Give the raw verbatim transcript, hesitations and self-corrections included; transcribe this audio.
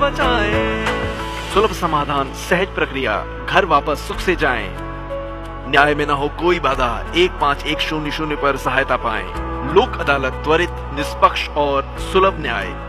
बचाएं। सुलभ समाधान, सहज प्रक्रिया, घर वापस सुख से जाएं। न्याय में न हो कोई बाधा, एक पाँच एक शून्य शून्य पर सहायता पाएं। लोक अदालत, त्वरित, निष्पक्ष और सुलभ न्याय।